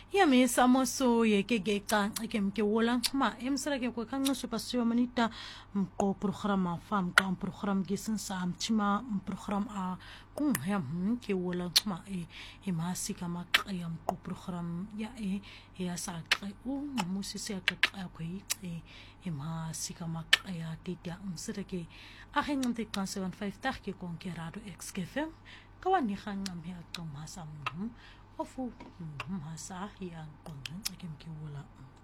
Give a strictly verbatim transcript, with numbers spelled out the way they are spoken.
Ya me samoso ye ke ke ka ke mke wola ma em sera ke ko kan so pasio manita ko programa fam ko program gisen sam chima program a kun ya ke wola ma e e ma sika ma yam ko program ya e ya sa u musi se ka ko e e ma sika ma ya tita em sera ke a hen te kan seven five tak ke kon ke rado x ke fem kawan ni kan ngam ya to ma sam ofu masa yang kongen akem ki wala